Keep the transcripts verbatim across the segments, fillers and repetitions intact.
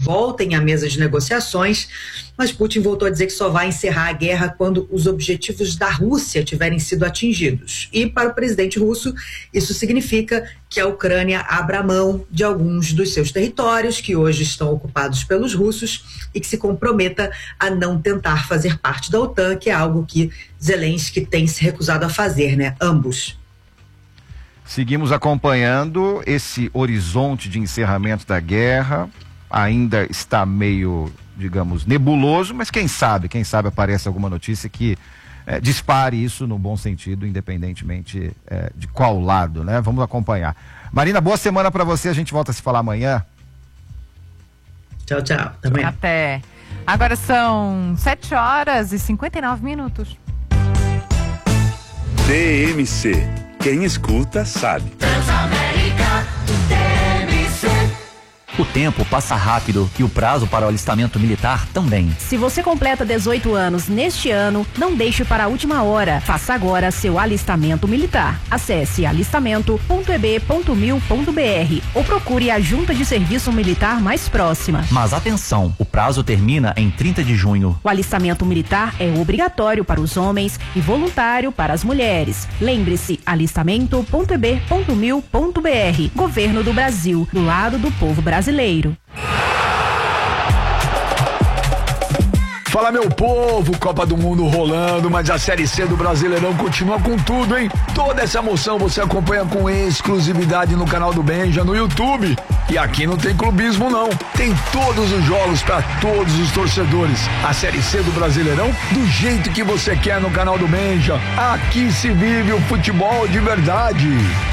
voltem à mesa de negociações, mas Putin voltou a dizer que só vai encerrar a guerra quando os objetivos da Rússia tiverem sido atingidos. E para o presidente russo, isso significa que a Ucrânia abra mão de alguns dos seus territórios, que hoje estão ocupados pelos russos, e que se comprometa a não tentar fazer parte da OTAN, que é algo que Zelensky tem se recusado a fazer, né? Ambos. Seguimos acompanhando esse horizonte de encerramento da guerra. Ainda está meio, digamos, nebuloso, mas quem sabe, quem sabe aparece alguma notícia que é, dispare isso no bom sentido, independentemente é, de qual lado, né? Vamos acompanhar. Marina, boa semana para você, a gente volta a se falar amanhã. Tchau, tchau. Até amanhã. Até. Agora são sete horas e cinquenta e nove minutos. D M C. Quem escuta sabe. Transamérica, D M C. O tempo passa rápido e o prazo para o alistamento militar também. Se você completa dezoito anos neste ano, não deixe para a última hora. Faça agora seu alistamento militar. Acesse alistamento ponto e b ponto mil ponto b r ou procure a junta de serviço militar mais próxima. Mas atenção, o prazo termina em trinta de junho. O alistamento militar é obrigatório para os homens e voluntário para as mulheres. Lembre-se, alistamento ponto e b ponto mil ponto b r. Governo do Brasil, do lado do povo brasileiro. Brasileiro. Fala, meu povo, Copa do Mundo rolando, mas a Série C do Brasileirão continua com tudo, hein? Toda essa emoção você acompanha com exclusividade no canal do Benja, no YouTube. E aqui não tem clubismo, não. Tem todos os jogos para todos os torcedores. A Série C do Brasileirão do jeito que você quer no canal do Benja. Aqui se vive o futebol de verdade.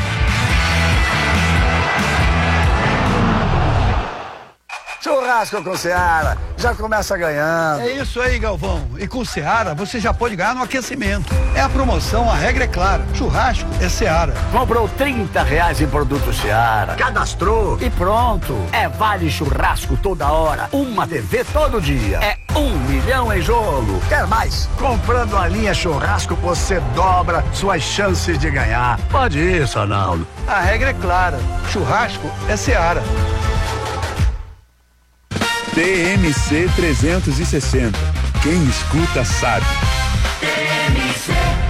Churrasco com Seara, já começa ganhando. É isso aí, Galvão. E com Seara você já pode ganhar no aquecimento. É a promoção, a regra é clara. Churrasco é Seara. Comprou trinta reais em produto Seara, cadastrou e pronto. É vale churrasco toda hora, uma T V todo dia. É um milhão em jogo. Quer mais? Comprando a linha churrasco você dobra suas chances de ganhar. Pode isso, Arnaldo. A regra é clara. Churrasco é Seara. D M C trezentos e sessenta. Quem escuta sabe. D M C.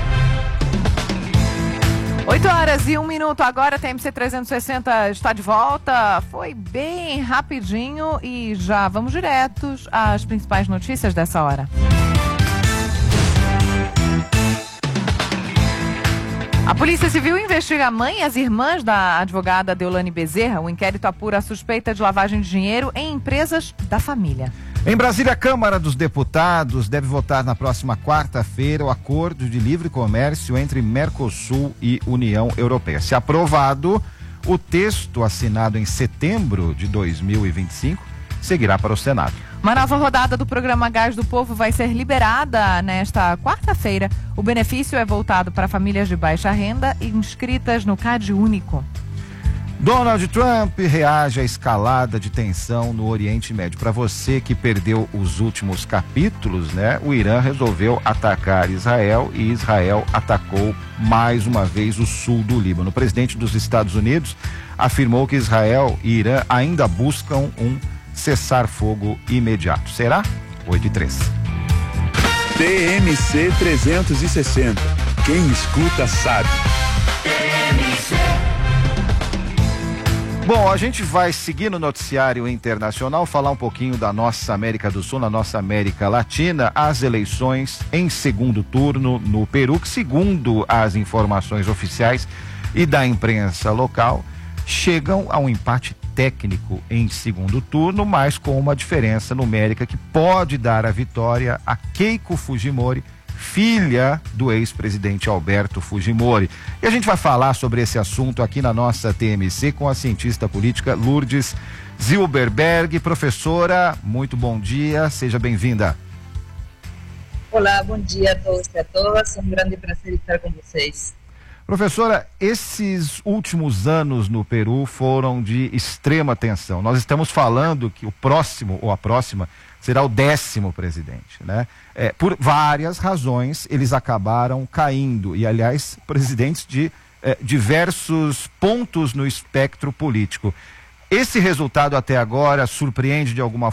oito horas e um minuto agora, T M C trezentos e sessenta está de volta. Foi bem rapidinho e já vamos diretos às principais notícias dessa hora. A Polícia Civil investiga a mãe e as irmãs da advogada Deolane Bezerra. O inquérito apura a suspeita de lavagem de dinheiro em empresas da família. Em Brasília, a Câmara dos Deputados deve votar na próxima quarta-feira o acordo de livre comércio entre Mercosul e União Europeia. Se aprovado, o texto assinado em setembro de dois mil e vinte e cinco seguirá para o Senado. Uma nova rodada do programa Gás do Povo vai ser liberada nesta quarta-feira. O benefício é voltado para famílias de baixa renda inscritas no Cade Único. Donald Trump reage à escalada de tensão no Oriente Médio. Para você que perdeu os últimos capítulos, né? O Irã resolveu atacar Israel e Israel atacou mais uma vez o sul do Líbano. O presidente dos Estados Unidos afirmou que Israel e Irã ainda buscam um cessar-fogo imediato. Será? oito e três. D M C trezentos e sessenta. Quem escuta sabe. D M C. Bom, a gente vai seguir no noticiário internacional, falar um pouquinho da nossa América do Sul, na nossa América Latina, as eleições em segundo turno no Peru, que segundo as informações oficiais e da imprensa local, chegam a um empate técnico em segundo turno, mas com uma diferença numérica que pode dar a vitória a Keiko Fujimori, filha do ex-presidente Alberto Fujimori. E a gente vai falar sobre esse assunto aqui na nossa T M C com a cientista política Lourdes Zilberberg. Professora, muito bom dia, seja bem-vinda. Olá, bom dia a todos e a todas, é um grande prazer estar com vocês. Professora, esses últimos anos no Peru foram de extrema tensão. Nós estamos falando que o próximo ou a próxima será o décimo presidente, né? É, por várias razões eles acabaram caindo e, aliás, presidentes de é, diversos pontos no espectro político. Esse resultado até agora surpreende de alguma